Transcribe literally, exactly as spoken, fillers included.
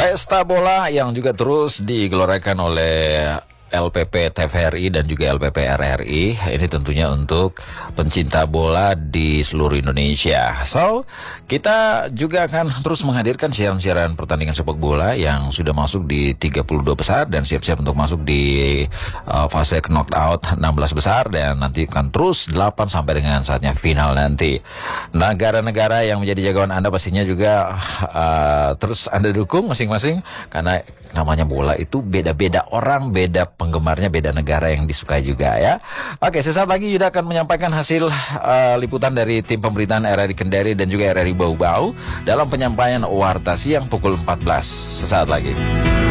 Pesta bola yang juga terus digelorkan oleh L P P T V R I dan juga L P P R R I. Ini tentunya untuk pencinta bola di seluruh Indonesia. So, kita juga akan terus menghadirkan siaran-siaran pertandingan sepak bola yang sudah masuk di tiga puluh dua besar dan siap-siap untuk masuk di uh, fase knockout enam belas besar, dan nanti akan terus delapan sampai dengan saatnya final nanti. Negara-negara yang menjadi jagoan Anda pastinya juga uh, terus Anda dukung masing-masing, karena namanya bola itu beda-beda orang, beda penggemarnya, beda negara yang disukai juga ya. Oke, sesaat lagi Yuda akan menyampaikan hasil uh, liputan dari tim pemberitaan R R I Kendari dan juga R R I Bau Bau dalam penyampaian Warta Siang pukul empat belas. Sesaat lagi.